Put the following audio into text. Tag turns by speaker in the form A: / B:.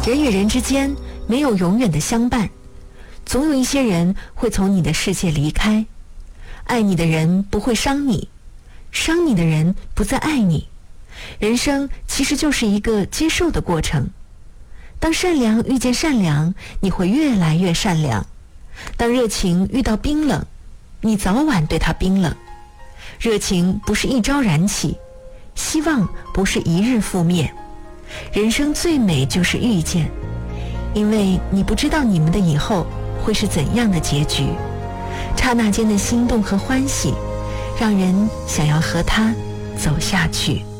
A: 人与人之间没有永远的相伴，总有一些人会从你的世界离开。爱你的人不会伤你，伤你的人不再爱你。人生其实就是一个接受的过程。当善良遇见善良，你会越来越善良；当热情遇到冰冷，你早晚对它冰冷。热情不是一朝燃起，希望不是一日覆灭。人生最美就是遇见，因为你不知道你们的以后会是怎样的结局。刹那间的心动和欢喜，让人想要和他走下去。